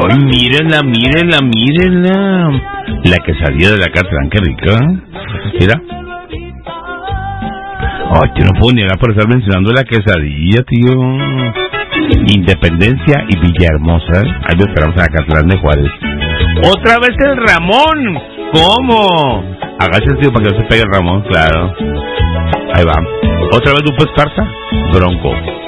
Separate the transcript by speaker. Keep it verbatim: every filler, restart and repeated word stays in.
Speaker 1: Ay, mírenla, mírenla, mírenla. La quesadilla de la Catlán, qué rica. Mira. Ay, yo no puedo ni hablar por estar mencionando la quesadilla, tío. Independencia y Villahermosa. Ahí lo esperamos en Acatlán de Juárez. ¡Otra vez el Ramón! ¿Cómo? Hágase, tío, para que no se pegue el Ramón, claro. Ahí va. ¿Otra vez Lupo Esparza? Bronco.